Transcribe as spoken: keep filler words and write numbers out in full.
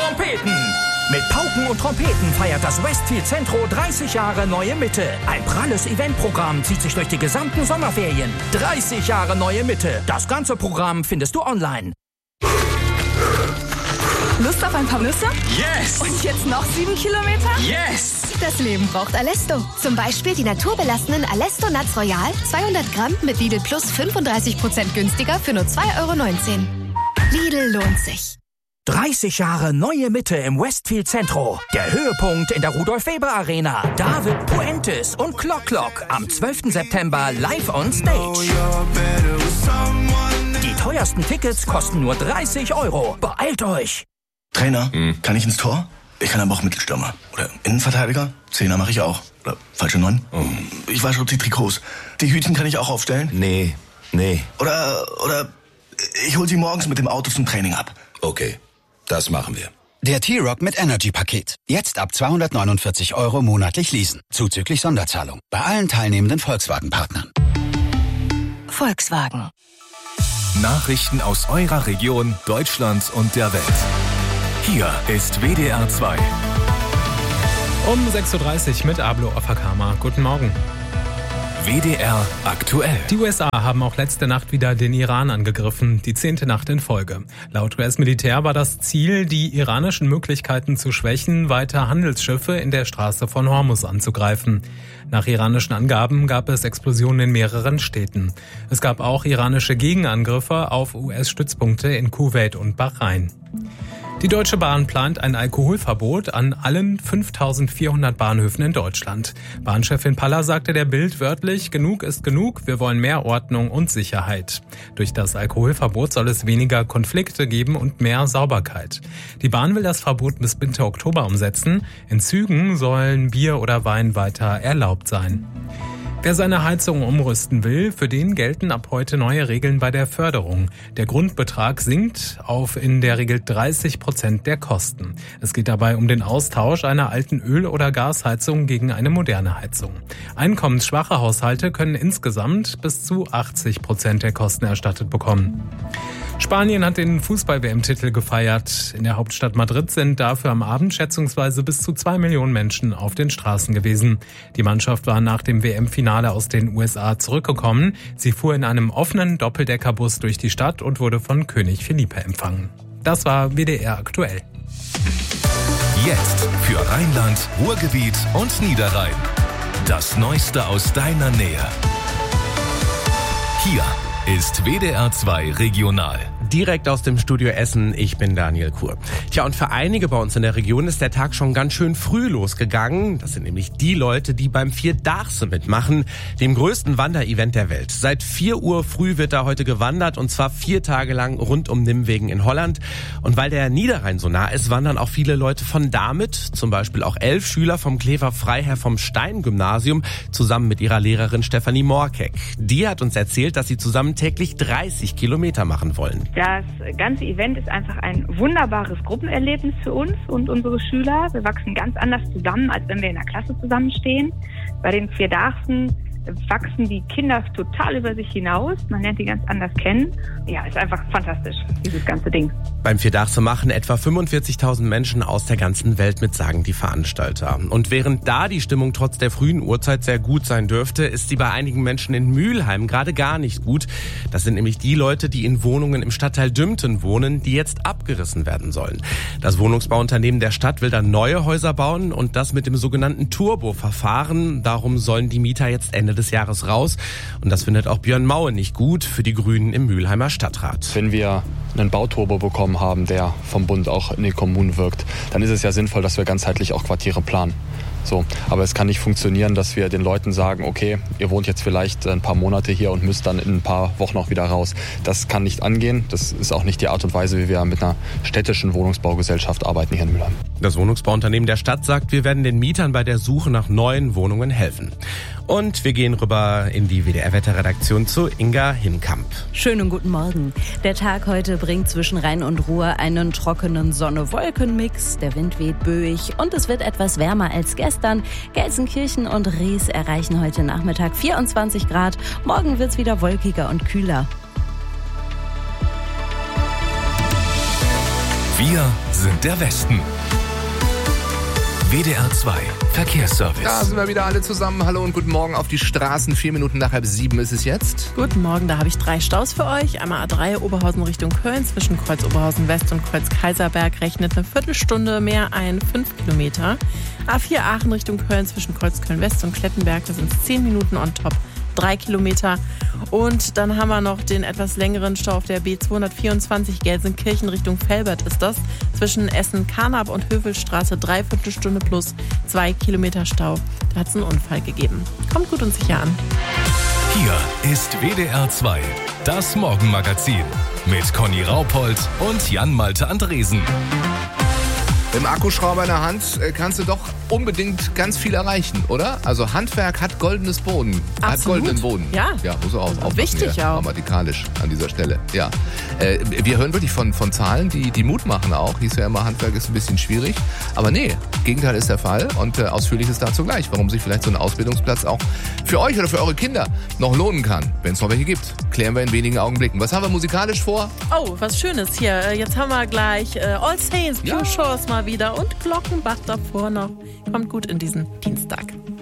Trompeten! Mit Pauken und Trompeten feiert das Westfield Centro dreißig Jahre Neue Mitte. Ein pralles Eventprogramm zieht sich durch die gesamten Sommerferien. dreißig Jahre Neue Mitte. Das ganze Programm findest du online. Lust auf ein paar Nüsse? Yes! Und jetzt noch sieben Kilometer? Yes! Das Leben braucht Alesto. Zum Beispiel die naturbelassenen Alesto Nuts Royal, zweihundert Gramm mit Lidl Plus fünfunddreißig Prozent günstiger für nur zwei Euro neunzehn. Lidl lohnt sich. dreißig Jahre Neue Mitte im Westfield Centro. Der Höhepunkt in der Rudolf-Weber-Arena. David Puentes und Clock Clock am zwölften September live on stage. Die teuersten Tickets kosten nur dreißig Euro. Beeilt euch! Trainer, hm. kann ich ins Tor? Ich kann aber auch Mittelstürmer. Oder Innenverteidiger? Zehner mache ich auch. Oder falsche Neun? Oh. Ich wasche die Trikots. Die Hütchen kann ich auch aufstellen? Nee, nee. Oder, oder ich hol sie morgens mit dem Auto zum Training ab. Okay, das machen wir. Der T-Rock mit Energy-Paket. Jetzt ab zweihundertneunundvierzig Euro monatlich leasen. Zuzüglich Sonderzahlung. Bei allen teilnehmenden Volkswagen-Partnern. Volkswagen. Nachrichten aus eurer Region, Deutschland und der Welt. Hier ist W D R zwei. Um sechs Uhr dreißig mit Ablo Afakama. Guten Morgen. W D R aktuell. Die U S A haben auch letzte Nacht wieder den Iran angegriffen, die zehnte Nacht in Folge. Laut U S-Militär war das Ziel, die iranischen Möglichkeiten zu schwächen, weiter Handelsschiffe in der Straße von Hormuz anzugreifen. Nach iranischen Angaben gab es Explosionen in mehreren Städten. Es gab auch iranische Gegenangriffe auf U S-Stützpunkte in Kuwait und Bahrain. Die Deutsche Bahn plant ein Alkoholverbot an allen fünftausendvierhundert Bahnhöfen in Deutschland. Bahnchefin Paller sagte der Bild wörtlich, genug ist genug, wir wollen mehr Ordnung und Sicherheit. Durch das Alkoholverbot soll es weniger Konflikte geben und mehr Sauberkeit. Die Bahn will das Verbot bis Mitte Oktober umsetzen. In Zügen sollen Bier oder Wein weiter erlaubt sein. Wer seine Heizung umrüsten will, für den gelten ab heute neue Regeln bei der Förderung. Der Grundbetrag sinkt auf in der Regel dreißig Prozent der Kosten. Es geht dabei um den Austausch einer alten Öl- oder Gasheizung gegen eine moderne Heizung. Einkommensschwache Haushalte können insgesamt bis zu achtzig Prozent der Kosten erstattet bekommen. Spanien hat den Fußball-W M-Titel gefeiert. In der Hauptstadt Madrid sind dafür am Abend schätzungsweise bis zu zwei Millionen Menschen auf den Straßen gewesen. Die Mannschaft war nach dem W M-Finale aus den U S A zurückgekommen. Sie fuhr in einem offenen Doppeldeckerbus durch die Stadt und wurde von König Felipe empfangen. Das war W D R aktuell. Jetzt für Rheinland, Ruhrgebiet und Niederrhein. Das Neueste aus deiner Nähe. Hier ist W D R zwei Regional. Direkt aus dem Studio Essen, ich bin Daniel Kur. Tja, und für einige bei uns in der Region ist der Tag schon ganz schön früh losgegangen. Das sind nämlich die Leute, die beim Vierdachse mitmachen, dem größten Wanderevent der Welt. Seit vier Uhr früh wird da heute gewandert, und zwar vier Tage lang rund um Nimwegen in Holland. Und weil der Niederrhein so nah ist, wandern auch viele Leute von da mit. Zum Beispiel auch elf Schüler vom Klever Freiherr vom Stein-Gymnasium zusammen mit ihrer Lehrerin Stefanie Morkeck. Die hat uns erzählt, dass sie zusammen täglich dreißig Kilometer machen wollen. Das ganze Event ist einfach ein wunderbares Gruppenerlebnis für uns und unsere Schüler. Wir wachsen ganz anders zusammen, als wenn wir in der Klasse zusammenstehen. Bei den Vierdachsen wachsen die Kinder total über sich hinaus. Man lernt die ganz anders kennen. Ja, ist einfach fantastisch, dieses ganze Ding. Beim Vierdachse machen etwa fünfundvierzigtausend Menschen aus der ganzen Welt mit, sagen die Veranstalter. Und während da die Stimmung trotz der frühen Uhrzeit sehr gut sein dürfte, ist sie bei einigen Menschen in Mülheim gerade gar nicht gut. Das sind nämlich die Leute, die in Wohnungen im Stadtteil Dümten wohnen, die jetzt abgerissen werden sollen. Das Wohnungsbauunternehmen der Stadt will dann neue Häuser bauen, und das mit dem sogenannten Turbo-Verfahren. Darum sollen die Mieter jetzt Ende des Jahres raus. Und das findet auch Björn Maue nicht gut für die Grünen im Mülheimer Stadtrat. Wenn wir einen Bauturbo bekommen haben, der vom Bund auch in den Kommunen wirkt, dann ist es ja sinnvoll, dass wir ganzheitlich auch Quartiere planen. So, aber es kann nicht funktionieren, dass wir den Leuten sagen, okay, ihr wohnt jetzt vielleicht ein paar Monate hier und müsst dann in ein paar Wochen auch wieder raus. Das kann nicht angehen. Das ist auch nicht die Art und Weise, wie wir mit einer städtischen Wohnungsbaugesellschaft arbeiten hier in Mülheim. Das Wohnungsbauunternehmen der Stadt sagt, wir werden den Mietern bei der Suche nach neuen Wohnungen helfen. Und wir gehen rüber in die W D R-Wetterredaktion zu Inga Hinkamp. Schönen guten Morgen. Der Tag heute bringt zwischen Rhein und Ruhr einen trockenen Sonne-Wolken-Mix. Der Wind weht böig und es wird etwas wärmer als gestern. Gelsenkirchen und Ries erreichen heute Nachmittag vierundzwanzig Grad. Morgen wird's wieder wolkiger und kühler. Wir sind der Westen. W D R zwei Verkehrsservice. Da sind wir wieder alle zusammen. Hallo und guten Morgen auf die Straßen. Vier Minuten nach halb sieben ist es jetzt. Guten Morgen, da habe ich drei Staus für euch. Einmal A drei Oberhausen Richtung Köln zwischen Kreuz Oberhausen West und Kreuz Kaiserberg rechnet eine Viertelstunde mehr ein, fünf Kilometer. A vier Aachen Richtung Köln zwischen Kreuz Köln West und Klettenberg, da sind es zehn Minuten on top. Drei Kilometer. Und dann haben wir noch den etwas längeren Stau auf der B zweihundertvierundzwanzig Gelsenkirchen Richtung Velbert ist das. Zwischen Essen-Karnap und Hövelstraße dreiviertel Stunde plus zwei Kilometer Stau. Da hat es einen Unfall gegeben. Kommt gut und sicher an. Hier ist W D R zwei, das Morgenmagazin mit Conny Raupold und Jan-Malte Andresen. Im Akkuschrauber in der Hand kannst du doch unbedingt ganz viel erreichen, oder? Also Handwerk hat goldenes Boden. Absolut. Hat goldenen Boden. Ja. Ja, muss auch aufpassen. Wichtig ja, auch. Grammatikalisch an dieser Stelle. Ja. Äh, wir hören wirklich von, von Zahlen, die, die Mut machen auch. Hieß ja immer, Handwerk ist ein bisschen schwierig. Aber nee, Gegenteil ist der Fall. Und äh, Ausführliches dazu gleich. Warum sich vielleicht so ein Ausbildungsplatz auch für euch oder für eure Kinder noch lohnen kann, wenn es noch welche gibt. Klären wir in wenigen Augenblicken. Was haben wir musikalisch vor? Oh, was Schönes hier. Jetzt haben wir gleich äh, All Saints, Pure ja. Shores mal wieder und Glockenbach davor noch. Kommt gut in diesen Dienstag.